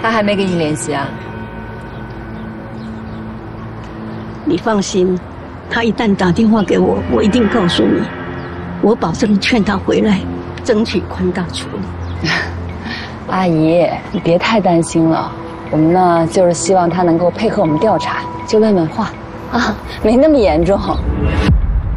他还没跟你联系啊？ 你放心，他一旦打电话给我，我一定告诉你。我保证劝他回来，争取宽大处理。 阿姨，你别太担心了。我们呢，就是希望他能够配合我们调查，就问问话，啊，没那么严重。